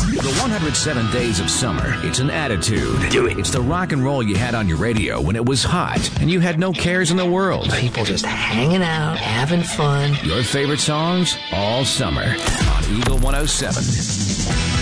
The 107 Days of Summer. It's an attitude. Do it. It's the rock and roll you had on your radio when it was hot and you had no cares in the world. People just hanging out, having fun. Your favorite songs all summer on Eagle 107.